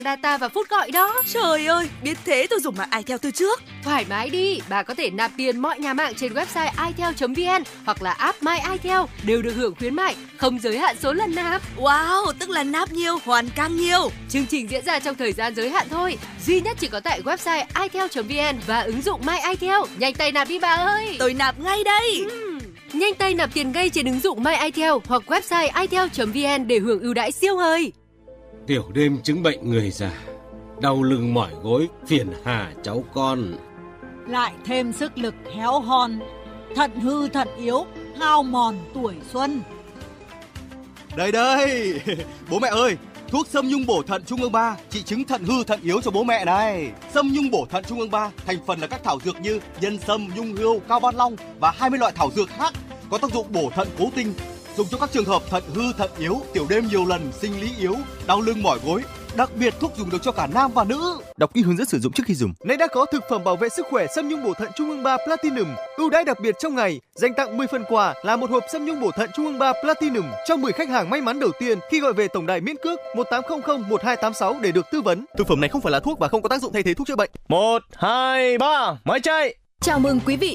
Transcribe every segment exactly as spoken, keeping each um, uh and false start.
data và phút gọi đó. Trời ơi, biết thế tôi dùng mạng Itel từ trước. Thoải mái đi, bà có thể nạp tiền mọi nhà mạng trên website itel chấm vn hoặc là app My Itel đều được hưởng khuyến mại, không giới hạn số lần nạp. Wow, tức là nạp nhiều, hoàn càng nhiều. Chương trình diễn ra trong thời gian giới hạn thôi, duy nhất chỉ có tại website itel chấm vn và ứng dụng My Itel. Nhanh tay nạp đi bà ơi. Tôi nạp ngay đây. Uhm. Nhanh tay nạp tiền ngay trên ứng dụng My Itel hoặc website itel chấm vn để hưởng ưu đãi siêu hời. Tiểu đêm chứng bệnh người già, đau lưng mỏi gối, phiền hà cháu con. Lại thêm sức lực héo hon, thận hư thận yếu, hao mòn tuổi xuân. Đây đây, bố mẹ ơi, thuốc Sâm Nhung bổ thận Trung ương ba trị chứng thận hư thận yếu cho bố mẹ này. Sâm Nhung bổ thận Trung ương ba thành phần là các thảo dược như nhân sâm, nhung hươu, cao ban long và hai mươi loại thảo dược khác có tác dụng bổ thận cố tinh, dùng cho các trường hợp thận hư thận yếu, tiểu đêm nhiều lần, sinh lý yếu, đau lưng mỏi gối. Đặc biệt thuốc dùng được cho cả nam và nữ. Đọc kỹ hướng dẫn sử dụng trước khi dùng. Nay đã có thực phẩm bảo vệ sức khỏe Sâm Nhung bổ thận Trung ương ba Platinum ưu đãi đặc biệt trong ngày, dành tặng mười phần quà là một hộp Sâm Nhung bổ thận Trung ương ba Platinum cho mười khách hàng may mắn đầu tiên khi gọi về tổng đài miễn cước một tám không không một hai tám sáu để được tư vấn. Thực phẩm này không phải là thuốc và không có tác dụng thay thế thuốc chữa bệnh. Một, hai, ba, máy chạy. Chào mừng quý vị.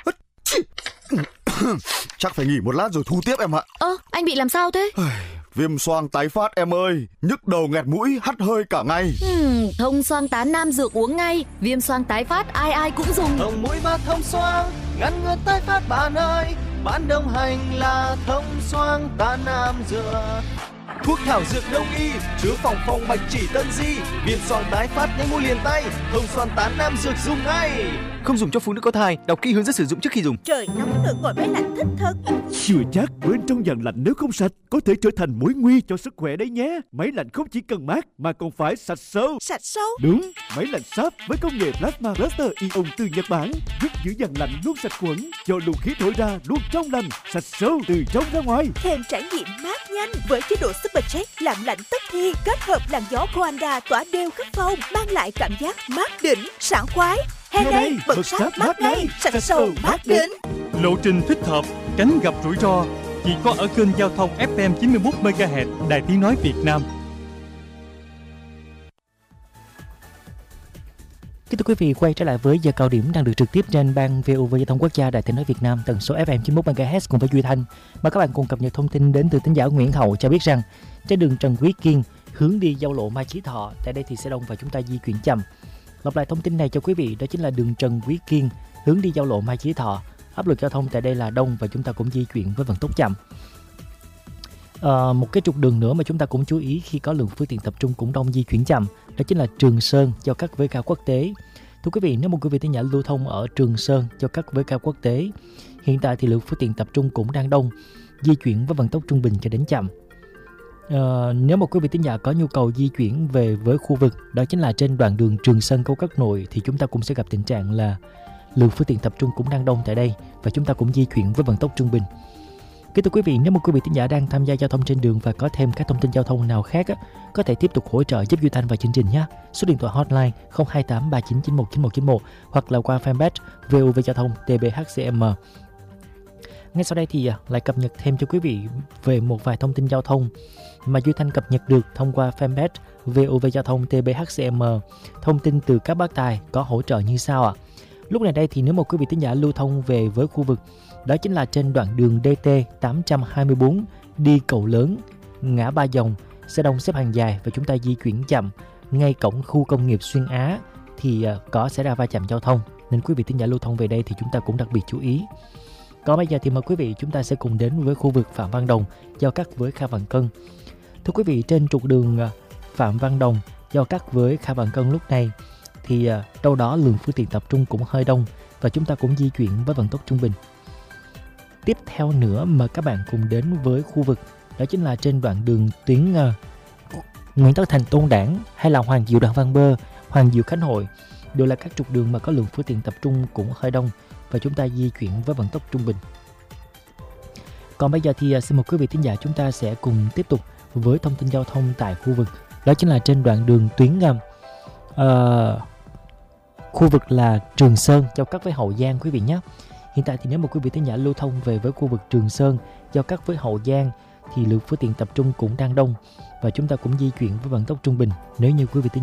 Chắc phải nghỉ một lát rồi thu tiếp em ạ. Ơ, anh bị làm sao thế? Viêm xoang tái phát em ơi, nhức đầu nghẹt mũi, hắt hơi cả ngày. Hmm, thông xoang tán nam dược uống ngay, viêm xoang tái phát ai ai cũng dùng. Thông mũi và thông xoang, ngăn ngừa tái phát bạn ơi. Bạn đồng hành là thông xoang tán nam dược. Thuốc thảo dược đông y, chứa phòng phòng bạch chỉ tân di, viêm xoang tái phát nhanh mua liền tay, thông xoang tán nam dược dùng ngay. Không dùng cho phụ nữ có thai, đọc kỹ hướng dẫn sử dụng trước khi dùng. Trời nóng được ngồi máy lạnh thích thật. Chưa chắc bên trong dàn lạnh nếu không sạch có thể trở thành mối nguy cho sức khỏe đấy nhé. Máy lạnh không chỉ cần mát mà còn phải sạch sâu. Sạch sâu? Đúng, máy lạnh Sharp với công nghệ Plasma Buster Ion từ Nhật Bản giúp giữ dàn lạnh luôn sạch khuẩn, cho luồng khí thổi ra luôn trong lành, sạch sâu từ trong ra ngoài. Thêm trải nghiệm mát nhanh với chế độ Supercheck làm lạnh tức thì, kết hợp làn gió Coanda tỏa đều khắp phòng, mang lại cảm giác mát đỉnh, sảng khoái. Hè này, bật Sharp mát ngay, sạch sâu mát đỉnh. Lộ trình thích hợp, tránh gặp rủi ro chỉ có ở kênh giao thông ép em chín mươi mốt mê ga héc Đài Tiếng nói Việt Nam. Kính thưa quý vị, quay trở lại với giờ cao điểm đang được trực tiếp trên ban vê o vê Giao thông Quốc gia Đài Tiếng nói Việt Nam tần số ép em chín mươi mốt mê ga héc cùng với Duy Thanh. Mà các bạn cùng cập nhật thông tin đến từ thính giả Nguyễn Hậu cho biết rằng trên đường Trần Quý Kiên hướng đi giao lộ Mai Chí Thọ, tại đây thì sẽ đông và chúng ta di chuyển chậm. Lặp lại thông tin này cho quý vị, đó chính là đường Trần Quý Kiên hướng đi giao lộ Mai Chí Thọ, áp lực giao thông tại đây là đông và chúng ta cũng di chuyển với vận tốc chậm. À, một cái trục đường nữa mà chúng ta cũng chú ý khi có lượng phương tiện tập trung cũng đông di chuyển chậm, đó chính là Trường Sơn giao cắt với ga quốc tế. Thưa quý vị, nếu một quý vị thính giả lưu thông ở Trường Sơn giao cắt với ga quốc tế, hiện tại thì lượng phương tiện tập trung cũng đang đông, di chuyển với vận tốc trung bình cho đến chậm. À, nếu một quý vị thính giả có nhu cầu di chuyển về với khu vực đó chính là trên đoạn đường Trường Sơn Câu Cát Nội thì chúng ta cũng sẽ gặp tình trạng là lượng phương tiện tập trung cũng đang đông tại đây và chúng ta cũng di chuyển với vận tốc trung bình. Kính thưa quý vị, nếu một quý vị thính giả đang tham gia giao thông trên đường và có thêm các thông tin giao thông nào khác á, có thể tiếp tục hỗ trợ giúp Duy Thanh và chương trình nhé. Số điện thoại hotline không hai tám ba chín chín một chín một chín một hoặc là qua fanpage vê o vê Giao thông tê bê hát xê em. Ngay sau đây thì lại cập nhật thêm cho quý vị về một vài thông tin giao thông mà Duy Thanh cập nhật được thông qua fanpage vê o vê Giao thông tê bê hát xê em. Thông tin từ các bác tài có hỗ trợ như sau ạ. À. Lúc này đây thì nếu một quý vị thính giả lưu thông về với khu vực đó chính là trên đoạn đường đê tê tám hai bốn đi Cầu Lớn, ngã Ba Dòng, xe đông xếp hàng dài và chúng ta di chuyển chậm ngay cổng khu công nghiệp Xuyên Á thì có xảy ra va chạm giao thông, nên quý vị thính giả lưu thông về đây thì chúng ta cũng đặc biệt chú ý. Còn bây giờ thì mời quý vị chúng ta sẽ cùng đến với khu vực Phạm Văn Đồng giao cắt với Kha Vạn Cân. Thưa quý vị, trên trục đường Phạm Văn Đồng giao cắt với Kha Vạn Cân lúc này thì đâu đó lượng phương tiện tập trung cũng hơi đông và chúng ta cũng di chuyển với vận tốc trung bình. Tiếp theo nữa mà các bạn cùng đến với khu vực đó chính là trên đoạn đường tuyến uh, Nguyễn Tất Thành Tôn Đản hay là Hoàng Diệu Đoàn Văn Bơ, Hoàng Diệu Khánh Hội đều là các trục đường mà có lượng phương tiện tập trung cũng hơi đông và chúng ta di chuyển với vận tốc trung bình. Còn bây giờ thì uh, xin mời quý vị thính giả chúng ta sẽ cùng tiếp tục với thông tin giao thông tại khu vực đó chính là trên đoạn đường tuyến uh, uh, khu vực là Trường Sơn giao cắt với Hậu Giang quý vị nhé. Hiện tại thì nếu mà quý vị thính giả lưu thông về với khu vực Trường Sơn giao cắt với Hậu Giang thì lượng phương tiện tập trung cũng đang đông và chúng ta cũng di chuyển với vận tốc trung bình. Nếu như quý vị